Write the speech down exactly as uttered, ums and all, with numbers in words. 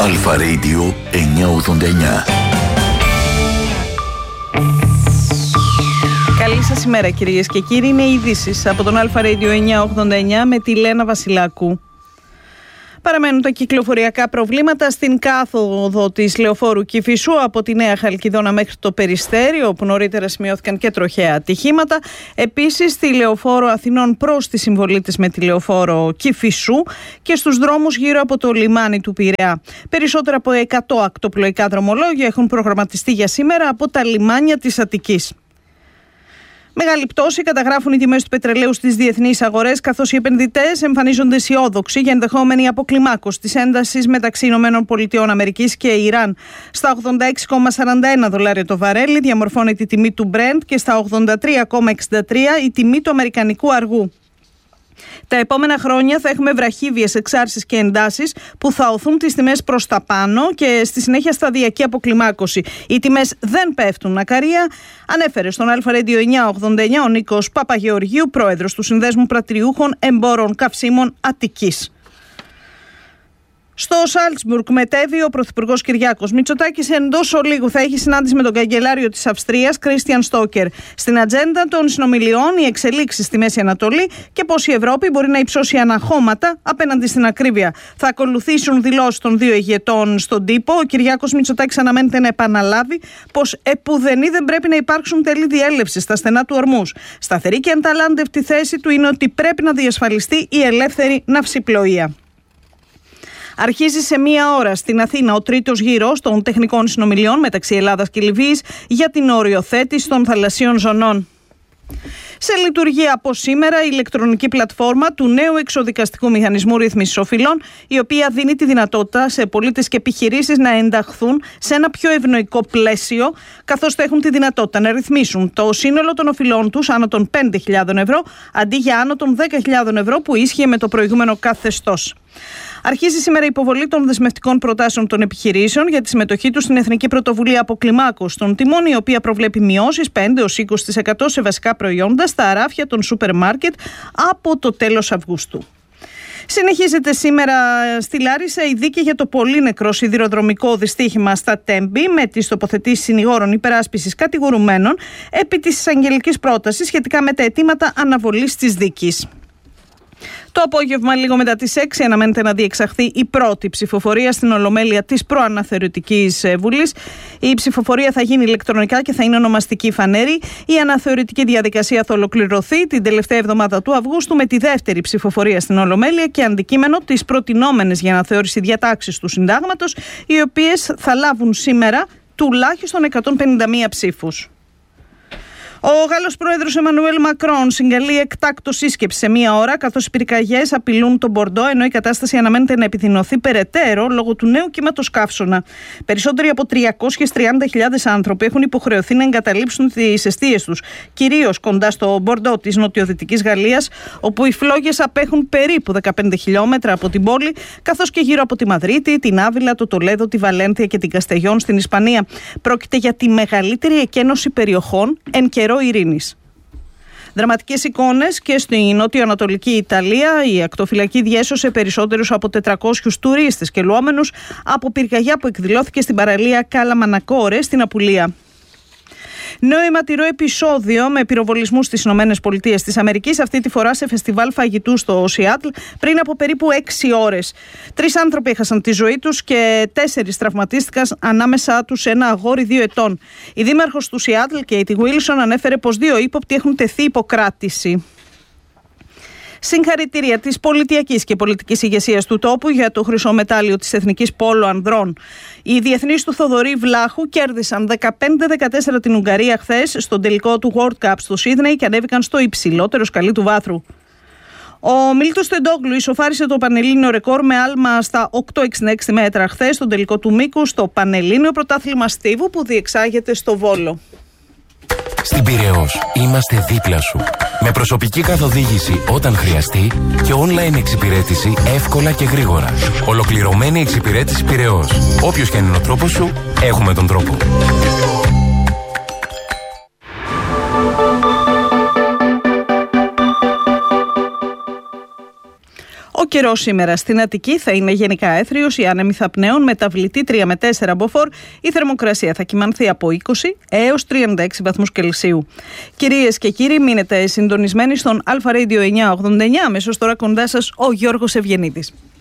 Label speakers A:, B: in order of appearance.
A: Αλφα Radio εννιακόσια ογδόντα εννιά.
B: Καλή σας ημέρα κυρίες και κύριοι, είναι οι ειδήσεις από τον Αλφα Radio εννιακόσια ογδόντα εννιά με τη Λένα Βασιλάκου. Παραμένουν τα κυκλοφοριακά προβλήματα στην κάθοδο της λεωφόρου Κηφισού από τη Νέα Χαλκιδόνα μέχρι το Περιστέρι, όπου νωρίτερα σημειώθηκαν και τροχαία ατυχήματα. Επίσης, στη λεωφόρο Αθηνών προς τη Συμβολίτες με τη λεωφόρο Κηφισού και στους δρόμους γύρω από το λιμάνι του Πειραιά. Περισσότερα από εκατό ακτοπλοϊκά δρομολόγια έχουν προγραμματιστεί για σήμερα από τα λιμάνια της Αττικής. Μεγάλη πτώση καταγράφουν οι τιμές του πετρελαίου στις διεθνείς αγορές, καθώς οι επενδυτές εμφανίζονται αισιόδοξοι για ενδεχόμενη αποκλιμάκωση της έντασης μεταξύ Ηνωμένων Πολιτειών Αμερικής και Ιράν. Στα ογδόντα έξι κόμμα σαράντα ένα δολάρια το βαρέλι διαμορφώνεται η τιμή του Brent και στα ογδόντα τρία κόμμα εξήντα τρία η τιμή του αμερικανικού αργού. Τα επόμενα χρόνια θα έχουμε βραχύβιες εξάρσεις και εντάσεις που θα οθούν τις τιμές προς τα πάνω και στη συνέχεια σταδιακή αποκλιμάκωση. Οι τιμές δεν πέφτουν ακαρία, ανέφερε στον Αλφα Radio εννιακόσια ογδόντα εννιά ο Νίκος Παπαγεωργίου, πρόεδρος του Συνδέσμου Πρατηριούχων Εμπόρων Καυσίμων Αττικής. Στο Σάλτσμπουργκ μετέβη ο Πρωθυπουργός Κυριάκος Μητσοτάκης. Εντός ολίγου θα έχει συνάντηση με τον καγκελάριο της Αυστρίας, Κρίστιαν Στόκερ. Στην ατζέντα των συνομιλιών οι εξελίξεις στη Μέση Ανατολή και πώς η Ευρώπη μπορεί να υψώσει αναχώματα απέναντι στην ακρίβεια. Θα ακολουθήσουν δηλώσεις των δύο ηγετών στον τύπο. Ο Κυριάκος Μητσοτάκης αναμένεται να επαναλάβει πως επουδενή δεν πρέπει να υπάρξουν τέλη διέλευση στα στενά του ορμούς. Σταθερή και ανταλάντευτη θέση του είναι ότι πρέπει να διασφαλιστεί η ελεύθερη ναυσιπλοεία. Αρχίζει σε μία ώρα στην Αθήνα ο τρίτος γύρος των τεχνικών συνομιλιών μεταξύ Ελλάδας και Λιβύης για την οριοθέτηση των θαλασσίων ζωνών. Σε λειτουργία από σήμερα η ηλεκτρονική πλατφόρμα του νέου εξοδικαστικού μηχανισμού ρύθμισης οφειλών, η οποία δίνει τη δυνατότητα σε πολίτες και επιχειρήσεις να ενταχθούν σε ένα πιο ευνοϊκό πλαίσιο, καθώς θα έχουν τη δυνατότητα να ρυθμίσουν το σύνολο των οφειλών τους άνω των πέντε χιλιάδες ευρώ, αντί για άνω των δέκα χιλιάδες ευρώ που ίσχυε με το προηγούμενο καθεστώς. Αρχίζει σήμερα η υποβολή των δεσμευτικών προτάσεων των επιχειρήσεων για τη συμμετοχή τους στην Εθνική Πρωτοβουλία Αποκλιμάκωσης των Τιμών, η οποία προβλέπει μειώσεις πέντε έως είκοσι τοις εκατό σε βασικά προϊόντα στα αράφια των σούπερ μάρκετ από το τέλος Αυγούστου. Συνεχίζεται σήμερα στη Λάρισα η δίκη για το πολύ νεκρό σιδηροδρομικό δυστύχημα στα Τέμπη, με τις τοποθετήσεις συνηγόρων υπεράσπισης κατηγορουμένων επί της εισαγγελικής πρότασης σχετικά με τα αιτήματα αναβολής της δίκης. Το απόγευμα, λίγο μετά τις έξι, αναμένεται να διεξαχθεί η πρώτη ψηφοφορία στην Ολομέλεια της Προαναθεωρητικής Βουλής. Η ψηφοφορία θα γίνει ηλεκτρονικά και θα είναι ονομαστική φανέρη. Η αναθεωρητική διαδικασία θα ολοκληρωθεί την τελευταία εβδομάδα του Αυγούστου με τη δεύτερη ψηφοφορία στην Ολομέλεια και αντικείμενο τις προτινόμενες για αναθεώρηση διατάξεις του συντάγματος, οι οποίες θα λάβουν σήμερα τουλάχιστον εκατόν πενήντα μία ψήφους. Ο Γάλλος πρόεδρος Εμμανουέλ Μακρόν συγκαλεί εκτάκτο σύσκεψη σε μία ώρα, καθώς οι πυρκαγιές απειλούν τον Μπορντό, ενώ η κατάσταση αναμένεται να επιδεινωθεί περαιτέρω λόγω του νέου κύματος καύσωνα. Περισσότεροι από τριακόσιες τριάντα χιλιάδες άνθρωποι έχουν υποχρεωθεί να εγκαταλείψουν τις εστίες τους, κυρίως κοντά στο Μπορντό της νοτιοδυτικής Γαλλίας, όπου οι φλόγες απέχουν περίπου δεκαπέντε χιλιόμετρα από την πόλη, καθώς και γύρω από τη Μαδρίτη, την Άβυλα, το Τολέδο, τη Βαλένθια και την Καστεγιόν στην Ισπανία. Πρόκειται για τη μεγαλύτερη εκένωση περιοχών εν καιρό ειρήνης. Δραματικές εικόνες και στη νότιο-ανατολική Ιταλία. Η ακτοφυλακή διέσωσε περισσότερους από τετρακόσιους τουρίστες και λουόμενους από πυρκαγιά που εκδηλώθηκε στην παραλία Κάλα Μανακόρε στην Απουλία. Νέο αιματηρό επεισόδιο με πυροβολισμούς στις ΗΠΑ της Αμερικής, αυτή τη φορά σε φεστιβάλ φαγητού στο Σιάτλ, πριν από περίπου έξι ώρες. Τρεις άνθρωποι έχασαν τη ζωή τους και τέσσερις τραυματίστηκαν, ανάμεσά τους ένα αγόρι δύο ετών. Η δήμαρχος του Σιάτλ, Κέιτι Γουίλσον, ανέφερε πως δύο ύποπτοι έχουν τεθεί υποκράτηση. Συγχαρητήρια της πολιτιακής και πολιτικής ηγεσίας του τόπου για το χρυσό μετάλλιο της Εθνικής Πόλο Ανδρών. Οι διεθνείς του Θοδωρή Βλάχου κέρδισαν δεκαπέντε δεκατέσσερα την Ουγγαρία χθες στον τελικό του World Cup στο Σίδνεϊ και ανέβηκαν στο υψηλότερο σκαλί του βάθρου. Ο Μίλτος Τεντόγλου ισοφάρισε το πανελλήνιο ρεκόρ με άλμα στα οκτώ εξήντα έξι μέτρα χθες στον τελικό του μήκου στο Πανελλήνιο Πρωτάθλημα Στίβου που διεξάγεται στο Βόλο.
C: Στην Πειραιώς είμαστε δίπλα σου. Με προσωπική καθοδήγηση όταν χρειαστεί και online εξυπηρέτηση εύκολα και γρήγορα. Ολοκληρωμένη εξυπηρέτηση Πειραιώς. Όποιος και αν είναι ο τρόπος σου, έχουμε τον τρόπο.
B: Ο καιρός σήμερα στην Αττική θα είναι γενικά έθριος, οι άνεμοι θα πνέουν μεταβλητή τρία με τέσσερα μποφόρ, η θερμοκρασία θα κυμανθεί από είκοσι έως τριάντα έξι βαθμούς Κελσίου. Κυρίες και κύριοι, μείνετε συντονισμένοι στον Αλφα Radio εννιακόσια ογδόντα εννιά, αμέσως τώρα κοντά σας ο Γιώργος Ευγενίδης.